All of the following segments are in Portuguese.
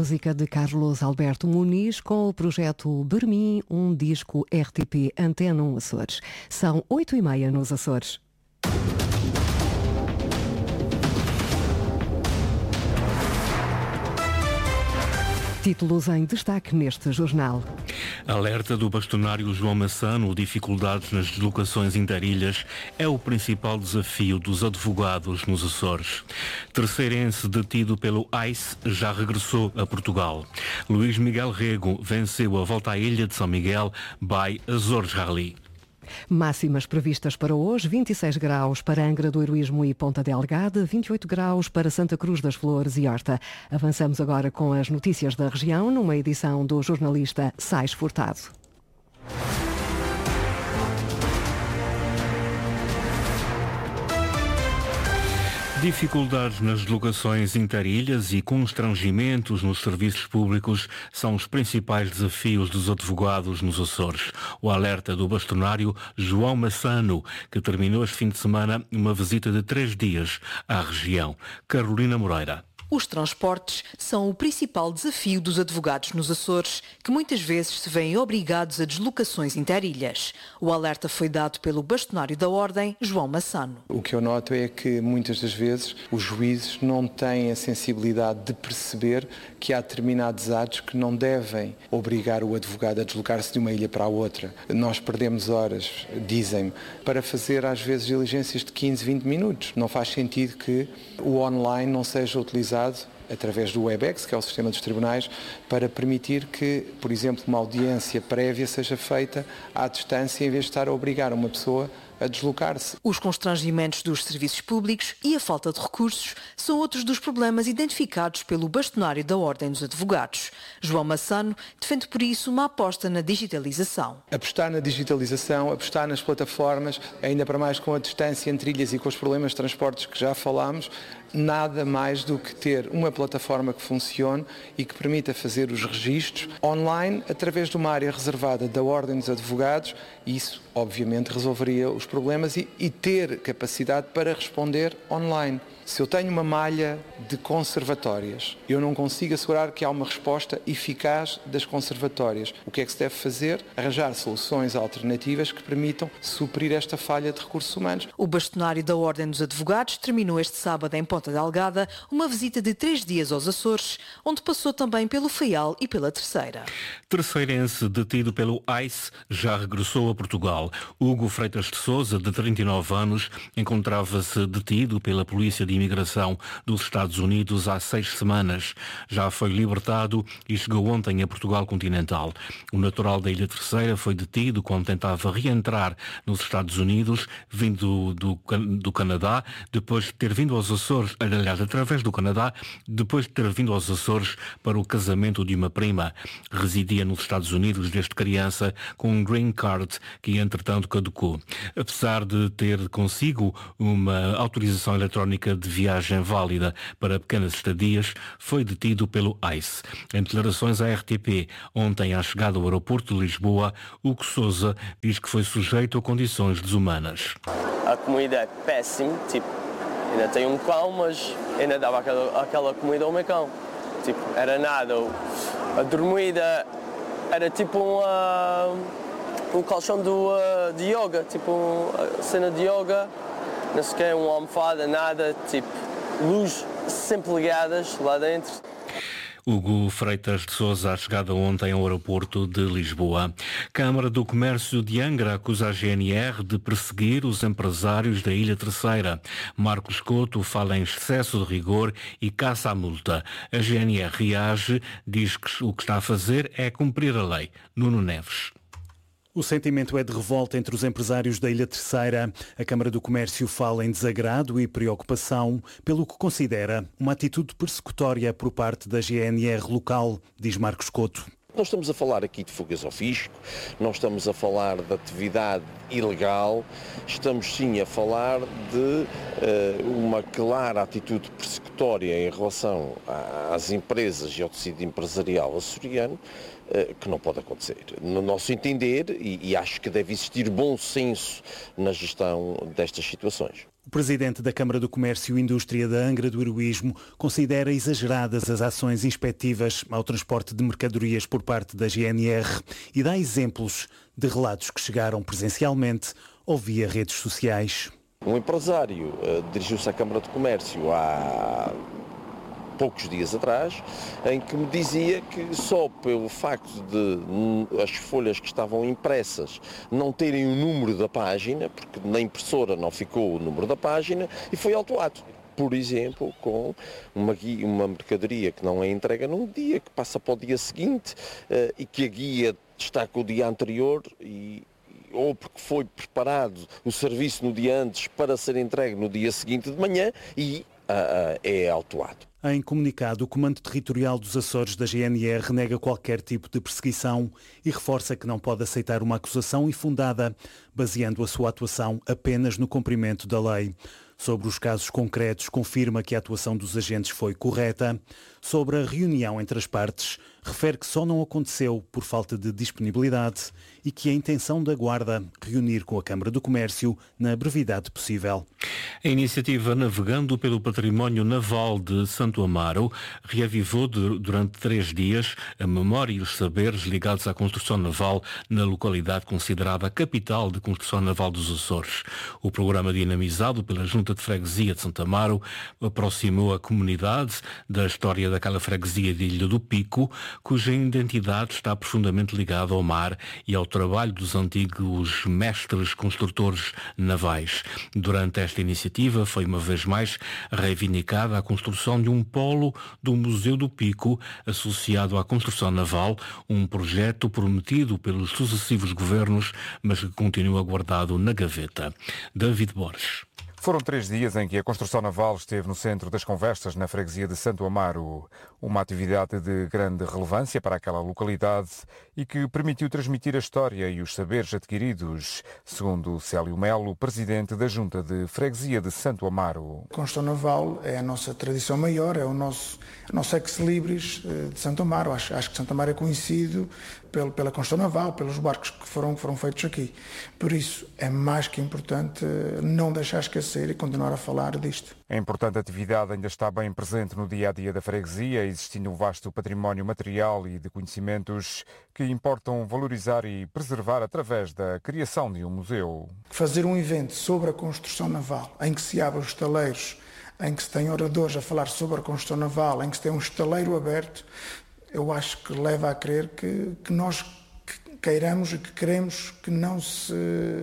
música de Carlos Alberto Muniz com o projeto Bermin, um disco RTP Antena 1 Açores. São 8h30 nos Açores. Títulos em destaque neste jornal. Alerta do bastonário João Massano: dificuldades nas deslocações interilhas é o principal desafio dos advogados nos Açores. Terceirense detido pelo ICE já regressou a Portugal. Luís Miguel Rego venceu a volta à ilha de São Miguel by Açores Rally. Máximas previstas para hoje: 26 graus para Angra do Heroísmo e Ponta Delgada, 28 graus para Santa Cruz das Flores e Horta. Avançamos agora com as notícias da região, numa edição do jornalista Sais Furtado. Dificuldades nas deslocações interilhas e constrangimentos nos serviços públicos são os principais desafios dos advogados nos Açores. O alerta do bastonário João Massano, que terminou este fim de semana uma visita de 3 dias à região. Carolina Moreira. Os transportes são o principal desafio dos advogados nos Açores, que muitas vezes se veem obrigados a deslocações interilhas. O alerta foi dado pelo bastonário da Ordem, João Massano. O que eu noto é que muitas das vezes os juízes não têm a sensibilidade de perceber que há determinados atos que não devem obrigar o advogado a deslocar-se de uma ilha para a outra. Nós perdemos horas, dizem-me, para fazer às vezes diligências de 15, 20 minutos. Não faz sentido que o online não seja utilizado através do Webex, que é o sistema dos tribunais, para permitir que, por exemplo, uma audiência prévia seja feita à distância, em vez de estar a obrigar uma pessoa a deslocar-se. Os constrangimentos dos serviços públicos e a falta de recursos são outros dos problemas identificados pelo bastonário da Ordem dos Advogados. João Massano defende por isso uma aposta na digitalização. Apostar na digitalização, apostar nas plataformas, ainda para mais com a distância entre ilhas e com os problemas de transportes que já falámos, nada mais do que ter uma plataforma que funcione e que permita fazer os registros online através de uma área reservada da Ordem dos Advogados. Isso, obviamente, resolveria os problemas e ter capacidade para responder online. Se eu tenho uma malha de conservatórias, eu não consigo assegurar que há uma resposta eficaz das conservatórias. O que é que se deve fazer? Arranjar soluções alternativas que permitam suprir esta falha de recursos humanos. O bastonário da Ordem dos Advogados terminou este sábado em Ponta Delgada uma visita de 3 dias aos Açores, onde passou também pelo Faial e pela Terceira. Terceirense detido pelo ICE já regressou a Portugal. Hugo Freitas de Sousa, de 39 anos, encontrava-se detido pela Polícia de Imigração dos Estados Unidos há 6 semanas. Já foi libertado e chegou ontem a Portugal continental. O natural da Ilha Terceira foi detido quando tentava reentrar nos Estados Unidos, vindo do Canadá, depois de ter vindo aos Açores, aliás, através do Canadá, depois de ter vindo aos Açores para o casamento de uma prima. Residia nos Estados Unidos desde criança com um green card que entretanto caducou. Apesar de ter consigo uma autorização eletrónica de viagem válida para pequenas estadias, foi detido pelo ICE. Em declarações à RTP, ontem à chegada ao aeroporto de Lisboa, Hugo Sousa diz que foi sujeito a condições desumanas. A comida é péssima, ainda tenho um cão, mas ainda dava aquela comida ao meu cão. Era nada. A dormida era tipo um colchão de yoga, uma cena de yoga, não sei o que, uma almofada, nada, luz sempre ligadas lá dentro. Hugo Freitas de Sousa, à chegada ontem ao aeroporto de Lisboa. Câmara do Comércio de Angra acusa a GNR de perseguir os empresários da Ilha Terceira. Marcos Couto fala em excesso de rigor e caça à multa. A GNR reage, diz que o que está a fazer é cumprir a lei. Nuno Neves. O sentimento é de revolta entre os empresários da Ilha Terceira. A Câmara do Comércio fala em desagrado e preocupação pelo que considera uma atitude persecutória por parte da GNR local, diz Marcos Couto. Não estamos a falar aqui de fugas ao fisco, não estamos a falar de atividade ilegal, estamos sim a falar de uma clara atitude persecutória em relação às empresas e ao tecido empresarial açoriano, que não pode acontecer. No nosso entender, e acho que deve existir bom senso na gestão destas situações. O presidente da Câmara do Comércio e Indústria da Angra do Heroísmo considera exageradas as ações inspectivas ao transporte de mercadorias por parte da GNR e dá exemplos de relatos que chegaram presencialmente ou via redes sociais. Um empresário dirigiu-se à Câmara de Comércio há poucos dias atrás, em que me dizia que só pelo facto de as folhas que estavam impressas não terem o número da página, porque na impressora não ficou o número da página, e foi autuado. Por exemplo, com uma mercadoria que não é entregue num dia, que passa para o dia seguinte e que a guia destaca o dia anterior ou porque foi preparado o serviço no dia antes para ser entregue no dia seguinte de manhã e é autuado. Em comunicado, o Comando Territorial dos Açores da GNR nega qualquer tipo de perseguição e reforça que não pode aceitar uma acusação infundada, baseando a sua atuação apenas no cumprimento da lei. Sobre os casos concretos, confirma que a atuação dos agentes foi correta. Sobre a reunião entre as partes, refere que só não aconteceu por falta de disponibilidade e que a intenção da Guarda reunir com a Câmara do Comércio na brevidade possível. A iniciativa Navegando pelo Património Naval de Santo Amaro reavivou durante 3 dias a memória e os saberes ligados à construção naval na localidade considerada a capital de construção naval dos Açores. O programa dinamizado pela Junta de Freguesia de Santo Amaro aproximou a comunidade da história daquela freguesia de Ilha do Pico, cuja identidade está profundamente ligada ao mar e ao trabalho dos antigos mestres construtores navais. Durante esta iniciativa foi uma vez mais reivindicada a construção de um polo do Museu do Pico associado à construção naval, um projeto prometido pelos sucessivos governos, mas que continua guardado na gaveta. David Borges. Foram 3 dias em que a construção naval esteve no centro das conversas na freguesia de Santo Amaro. Uma atividade de grande relevância para aquela localidade e que permitiu transmitir a história e os saberes adquiridos, segundo Célio Melo, presidente da Junta de Freguesia de Santo Amaro. A construção naval é a nossa tradição maior, é o nosso ex-libris de Santo Amaro. Acho que Santo Amaro é conhecido pela construção naval, pelos barcos que foram feitos aqui. Por isso, é mais que importante não deixar esquecer e continuar a falar disto. A importante atividade ainda está bem presente no dia-a-dia da freguesia, existindo um vasto património material e de conhecimentos que importam valorizar e preservar através da criação de um museu. Fazer um evento sobre a construção naval, em que se abre os estaleiros, em que se tem oradores a falar sobre a construção naval, em que se tem um estaleiro aberto, eu acho que leva a crer que nós queiramos e que queremos que não se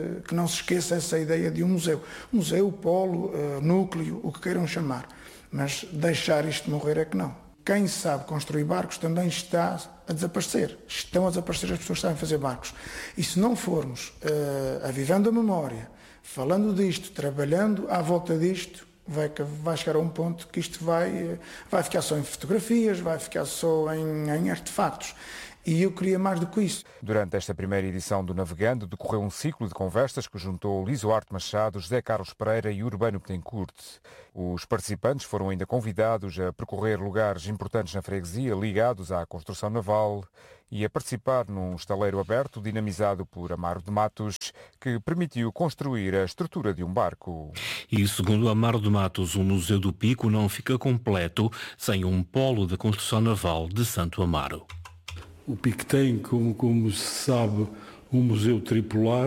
esqueça essa ideia de um museu. Museu, polo, núcleo, o que queiram chamar. Mas deixar isto morrer é que não. Quem sabe construir barcos também está a desaparecer. Estão a desaparecer as pessoas que sabem fazer barcos. E se não formos avivando a memória, falando disto, trabalhando à volta disto, vai chegar a um ponto que isto vai ficar só em fotografias, vai ficar só em artefactos. E eu queria mais do que isso. Durante esta primeira edição do Navegando, decorreu um ciclo de conversas que juntou Liso Arte Machado, José Carlos Pereira e Urbano Betancourt. Os participantes foram ainda convidados a percorrer lugares importantes na freguesia ligados à construção naval e a participar num estaleiro aberto dinamizado por Amaro de Matos, que permitiu construir a estrutura de um barco. E segundo Amaro de Matos, o Museu do Pico não fica completo sem um polo da construção naval de Santo Amaro. O Pico tem, como se sabe, um museu tripular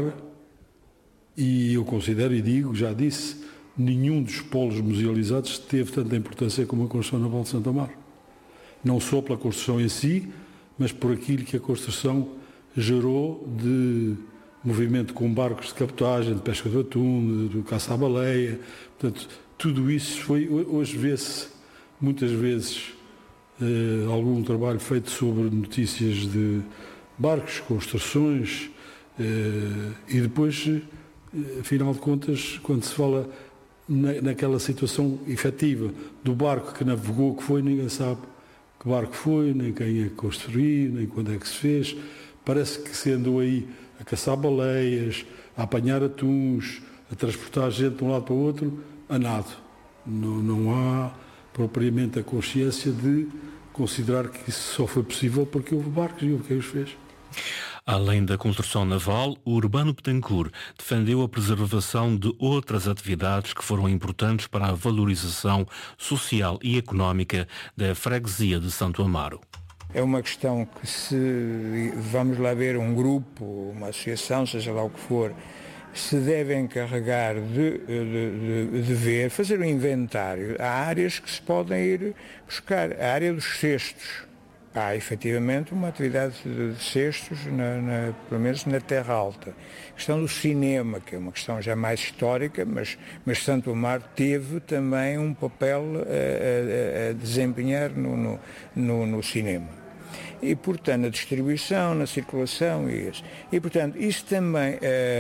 e eu considero e digo, já disse, nenhum dos polos musealizados teve tanta importância como a construção naval de Santo Amaro. Não só pela construção em si, mas por aquilo que a construção gerou de movimento com barcos de captagem, de pesca de atum, de caça à baleia. Portanto, tudo isso foi, hoje vê-se muitas vezes algum trabalho feito sobre notícias de barcos, construções e depois, afinal de contas, quando se fala naquela situação efetiva do barco que navegou, que foi, ninguém sabe que barco foi, nem quem é que construiu, nem quando é que se fez. Parece que se andou aí a caçar baleias, a apanhar atuns, a transportar gente de um lado para o outro, a nado. Não há propriamente a consciência de considerar que isso só foi possível porque houve barcos e houve quem os fez. Além da construção naval, o Urbano Betancourt defendeu a preservação de outras atividades que foram importantes para a valorização social e económica da freguesia de Santo Amaro. É uma questão que, se vamos lá ver um grupo, uma associação, seja lá o que for, se deve encarregar de ver, fazer um inventário. Há áreas que se podem ir buscar. A área dos cestos. Há efetivamente uma atividade de cestos, pelo menos na Terra Alta. A questão do cinema, que é uma questão já mais histórica, mas Santo Amaro teve também um papel a desempenhar no cinema. E, portanto, na distribuição, na circulação e isso. E, portanto, isso também,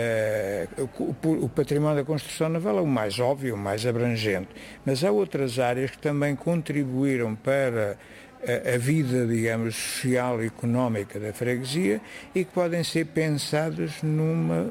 o património da construção naval é o mais óbvio, o mais abrangente. Mas há outras áreas que também contribuíram para a vida, digamos, social e económica da freguesia e que podem ser pensadas numa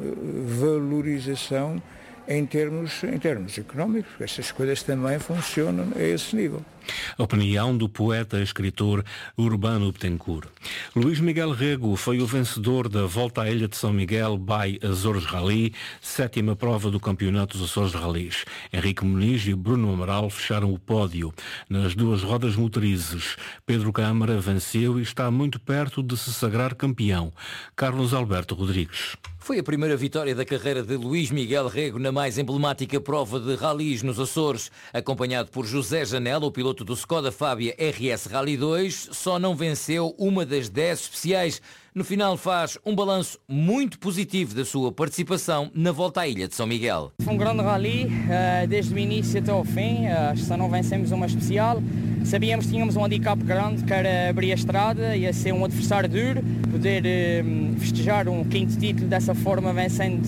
valorização em termos económicos. Essas coisas também funcionam a esse nível. A opinião do poeta e escritor Urbano Betancourt. Luís Miguel Rego foi o vencedor da Volta à Ilha de São Miguel by Açores Rally, 7ª prova do Campeonato dos Açores Rallys. Henrique Muniz e Bruno Amaral fecharam o pódio. Nas duas rodas motrizes, Pedro Câmara venceu e está muito perto de se sagrar campeão. Carlos Alberto Rodrigues. Foi a primeira vitória da carreira de Luís Miguel Rego na mais emblemática prova de rallies nos Açores. Acompanhado por José Janela, o piloto do Skoda Fábia RS Rally 2, só não venceu uma das 10 especiais. No final faz um balanço muito positivo da sua participação na Volta à Ilha de São Miguel. Foi um grande rally, desde o início até ao fim, só não vencemos uma especial. Sabíamos que tínhamos um handicap grande, que era abrir a estrada, ia ser um adversário duro, poder festejar um 5º título dessa forma, vencendo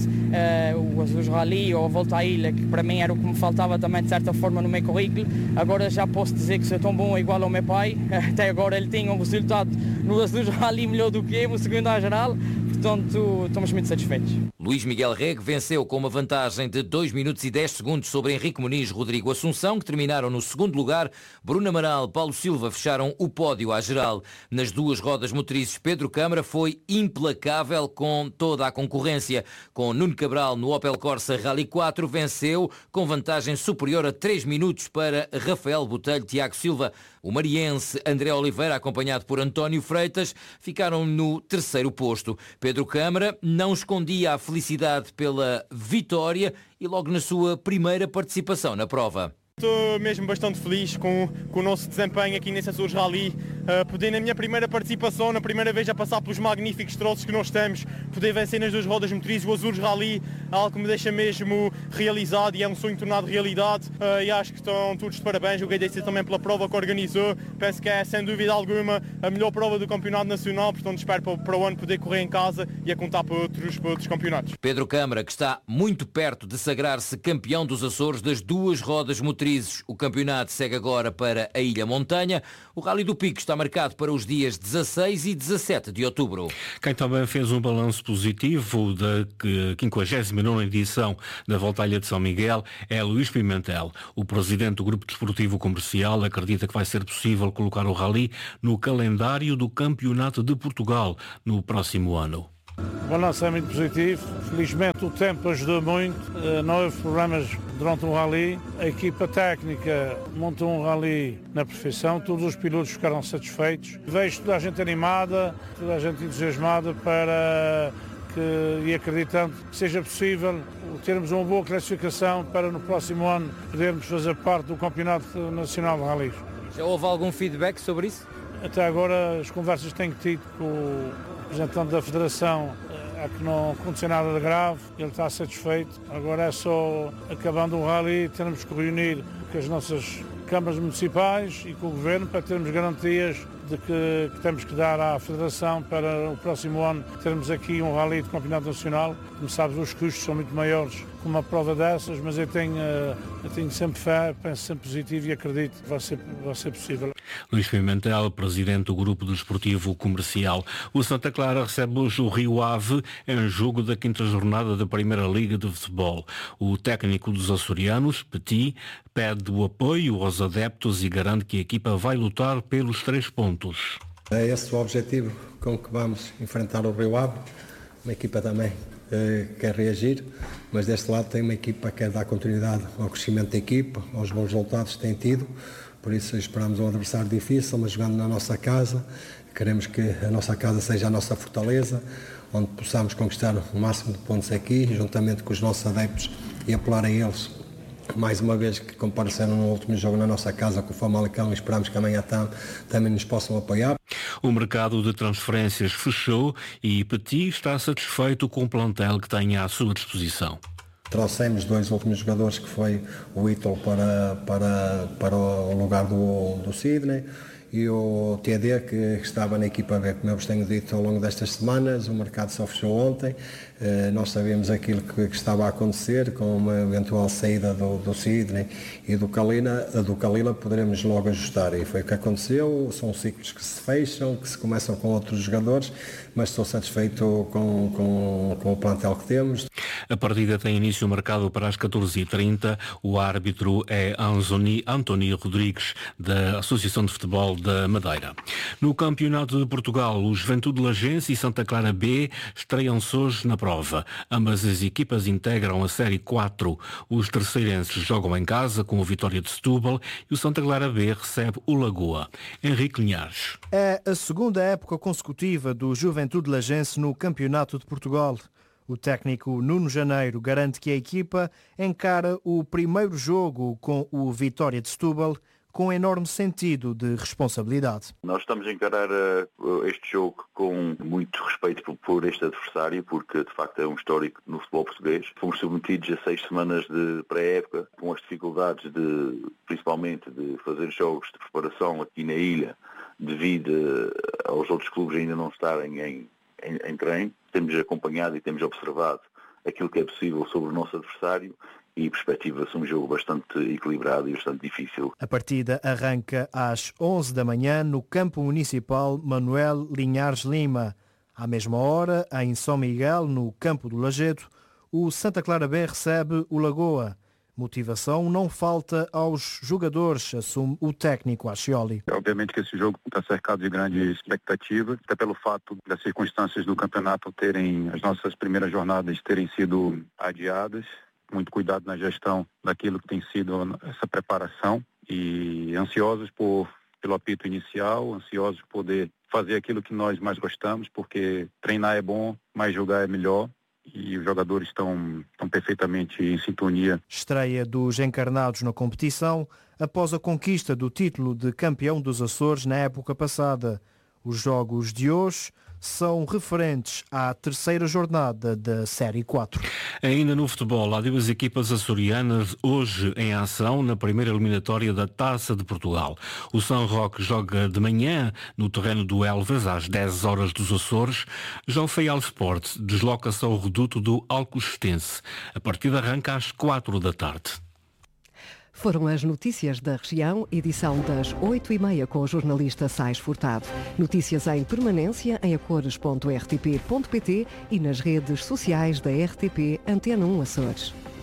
o Açores Rally ou a Volta à Ilha, que para mim era o que me faltava também de certa forma no meu currículo. Agora já posso dizer que sou tão bom igual ao meu pai, até agora ele tinha um resultado no Açores Rally melhor do que eu, o segundo à geral, portanto estamos muito satisfeitos. Luís Miguel Rego venceu com uma vantagem de 2 minutos e 10 segundos sobre Henrique Muniz e Rodrigo Assunção, que terminaram no segundo lugar. Bruno Amaral, Paulo Silva fecharam o pódio à geral. Nas duas rodas motrizes, Pedro Câmara foi implacável com toda a concorrência. Com Nuno Cabral no Opel Corsa Rally 4, venceu com vantagem superior a 3 minutos para Rafael Botelho e Tiago Silva. O mariense André Oliveira, acompanhado por António Freitas, ficaram no terceiro posto. Pedro Câmara não escondia a felicidade pela vitória e logo na sua primeira participação na prova. Estou mesmo bastante feliz com o nosso desempenho aqui nesse Açores Rally, poder na minha primeira participação, na primeira vez a passar pelos magníficos troços que nós temos, poder vencer nas duas rodas motrizes o Açores Rally, algo que me deixa mesmo realizado e é um sonho tornado realidade, e acho que estão todos de parabéns, eu agradeço também pela prova que organizou, penso que é sem dúvida alguma a melhor prova do Campeonato Nacional, portanto espero para o ano poder correr em casa e a contar para outros campeonatos. Pedro Câmara, que está muito perto de sagrar-se campeão dos Açores das duas rodas motrizes. O campeonato segue agora para a Ilha Montanha. O Rally do Pico está marcado para os dias 16 e 17 de outubro. Quem também fez um balanço positivo da 59ª edição da Volta à Ilha de São Miguel é Luís Pimentel. O presidente do Grupo Desportivo Comercial acredita que vai ser possível colocar o Rally no calendário do Campeonato de Portugal no próximo ano. O balanço é muito positivo, felizmente o tempo ajudou muito, não houve problemas durante o rally, a equipa técnica montou um rally na perfeição, todos os pilotos ficaram satisfeitos, vejo toda a gente animada, toda a gente entusiasmada para e acreditando que seja possível termos uma boa classificação para no próximo ano podermos fazer parte do Campeonato Nacional de Rallys. Já houve algum feedback sobre isso? Até agora as conversas que tenho tido com o representante da Federação é que não aconteceu nada de grave, ele está satisfeito. Agora é só, acabando o rally, termos que reunir com as nossas câmaras municipais e com o Governo para termos garantias de que temos que dar à Federação para o próximo ano termos aqui um rally de Campeonato Nacional. Como sabes, os custos são muito maiores que uma prova dessas, mas eu tenho sempre fé, penso sempre positivo e acredito que vai ser possível. Luís Pimentel, presidente do Grupo Desportivo Comercial. O Santa Clara recebe hoje o Rio Ave em jogo da 5ª jornada da Primeira Liga de Futebol. O técnico dos açorianos, Petit, pede o apoio aos adeptos e garante que a equipa vai lutar pelos 3 pontos. É esse o objetivo com que vamos enfrentar o Rio Ave. Uma equipa também quer reagir, mas deste lado tem uma equipa que quer dar continuidade ao crescimento da equipa, aos bons resultados que tem tido. Por isso esperamos um adversário difícil, mas jogando na nossa casa. Queremos que a nossa casa seja a nossa fortaleza, onde possamos conquistar o máximo de pontos aqui, juntamente com os nossos adeptos, e apelar a eles, mais uma vez, que compareceram no último jogo na nossa casa com o Famalicão, e esperamos que amanhã também nos possam apoiar. O mercado de transferências fechou e Petit está satisfeito com o plantel que tem à sua disposição. Trouxemos 2 últimos jogadores, que foi o Ítalo para o lugar do Sidney, e o TD, que estava na equipa B. Como eu vos tenho dito ao longo destas semanas, o mercado só fechou ontem. Nós sabíamos aquilo que estava a acontecer, com uma eventual saída do Sidney e do Kalila, poderemos logo ajustar, e foi o que aconteceu. São ciclos que se fecham, que se começam com outros jogadores, mas estou satisfeito com o plantel que temos. A partida tem início marcado para as 14h30. O árbitro é Antoni Rodrigues, da Associação de Futebol da Madeira. No Campeonato de Portugal, o Juventude de Lagense e Santa Clara B estreiam-se hoje na prova. Ambas as equipas integram a Série 4. Os terceirenses jogam em casa com o Vitória de Setúbal e o Santa Clara B recebe o Lagoa. Henrique Linhares. É a segunda época consecutiva do Juventude de Lagense no Campeonato de Portugal. O técnico Nuno Janeiro garante que a equipa encara o primeiro jogo com o Vitória de Setúbal com enorme sentido de responsabilidade. Nós estamos a encarar este jogo com muito respeito por este adversário, porque de facto é um histórico no futebol português. Fomos submetidos a 6 semanas de pré-época, com as dificuldades principalmente de fazer jogos de preparação aqui na ilha, devido aos outros clubes ainda não estarem em treino. Temos acompanhado e temos observado aquilo que é possível sobre o nosso adversário, e perspectiva-se um jogo bastante equilibrado e bastante difícil. A partida arranca às 11 da manhã no campo municipal Manuel Linhares Lima. À mesma hora, em São Miguel, no campo do Lajedo, o Santa Clara B recebe o Lagoa. Motivação não falta aos jogadores, assume o técnico Ascioli. Obviamente que esse jogo está cercado de grande expectativa, até pelo fato das circunstâncias do campeonato as nossas primeiras jornadas terem sido adiadas. Muito cuidado na gestão daquilo que tem sido essa preparação, e ansiosos pelo apito inicial, ansiosos por poder fazer aquilo que nós mais gostamos, porque treinar é bom, mas jogar é melhor. E os jogadores estão perfeitamente em sintonia. Estreia dos encarnados na competição após a conquista do título de campeão dos Açores na época passada. Os jogos de hoje são referentes à terceira jornada da Série 4. Ainda no futebol, há 2 equipas açorianas hoje em ação na primeira eliminatória da Taça de Portugal. O São Roque joga de manhã no terreno do Elvas, às 10 horas dos Açores. Já o Faial Sport desloca-se ao reduto do Alcochetense. A partida arranca às 4 da tarde. Foram as notícias da região, edição das 8h30 com o jornalista Sais Furtado. Notícias em permanência em acores.rtp.pt e nas redes sociais da RTP Antena 1 Açores.